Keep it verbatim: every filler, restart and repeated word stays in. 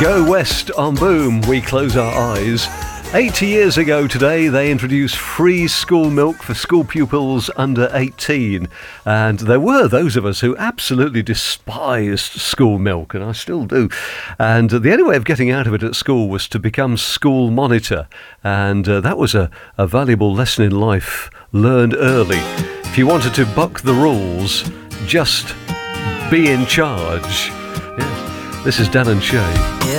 Go West on Boom, we close our eyes. eighty years ago today, they introduced free school milk for school pupils under eighteen. And there were those of us who absolutely despised school milk, and I still do. And the only way of getting out of it at school was to become school monitor. And uh, that was a, a valuable lesson in life learned early. If you wanted to buck the rules, just be in charge. Yeah. This is Dan and Shay.